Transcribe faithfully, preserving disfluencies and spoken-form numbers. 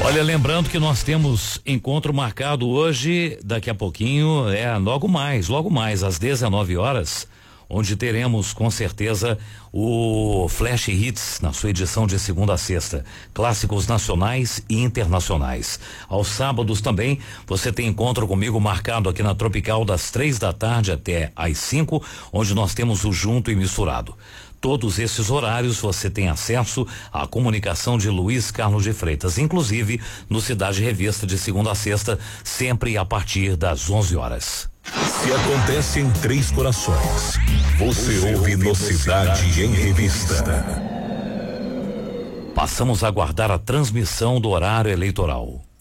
Olha, lembrando que nós temos encontro marcado hoje, daqui a pouquinho, é logo mais, logo mais, às dezenove horas, onde teremos com certeza o Flash Hits na sua edição de segunda a sexta, clássicos nacionais e internacionais. Aos sábados também você tem encontro comigo marcado aqui na Tropical das três da tarde até às cinco, onde nós temos o Junto e Misturado. Todos esses horários você tem acesso à comunicação de Luiz Carlos de Freitas, inclusive no Cidade Revista de segunda a sexta, sempre a partir das onze horas. Se acontece em Três Corações, você, você ouve no Cidade, Cidade em Revista. Passamos a aguardar a transmissão do horário eleitoral.